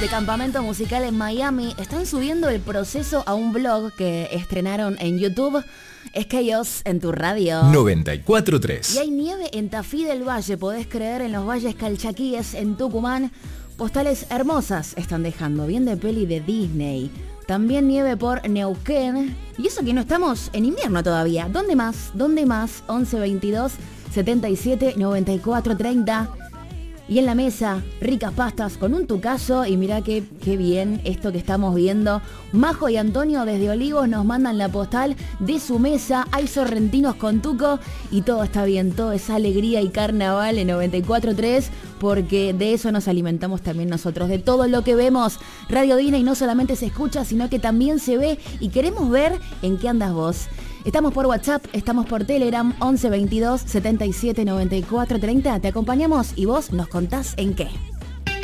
de Campamento Musical en Miami están subiendo el proceso a un blog que estrenaron en YouTube. Es Chaos en tu radio 94.3. Y hay nieve en Tafí del Valle, podés creer, en los valles calchaquíes en Tucumán. Postales hermosas están dejando, bien de peli de Disney. También nieve por Neuquén. Y eso que no estamos en invierno todavía. ¿Dónde más? ¿Dónde más? 11 22 77 94 30. Y en la mesa, ricas pastas con un tucazo. Y mirá qué bien esto que estamos viendo. Majo y Antonio desde Olivos nos mandan la postal de su mesa. Hay sorrentinos con tuco y todo está bien. Todo es alegría y carnaval en 94.3. Porque de eso nos alimentamos también nosotros. De todo lo que vemos. Radio Disney no solamente se escucha, sino que también se ve. Y queremos ver en qué andas vos. Estamos por WhatsApp, estamos por Telegram, 11 22 77 94 30. Te acompañamos y vos nos contás en qué.